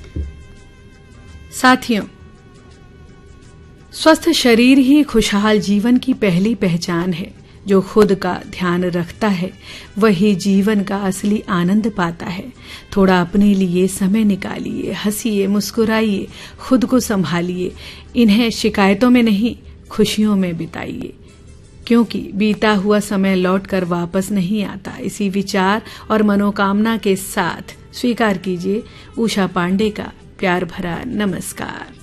साथियों, स्वस्थ शरीर ही खुशहाल जीवन की पहली पहचान है। जो खुद का ध्यान रखता है वही जीवन का असली आनंद पाता है। थोड़ा अपने लिए समय निकालिए, हंसिए, मुस्कुराइए, खुद को संभालिए। इन्हें शिकायतों में नहीं, खुशियों में बिताइए, क्योंकि बीता हुआ समय लौट कर वापस नहीं आता। इसी विचार और मनोकामना के साथ स्वीकार कीजिए उषा पांडे का प्यार भरा नमस्कार।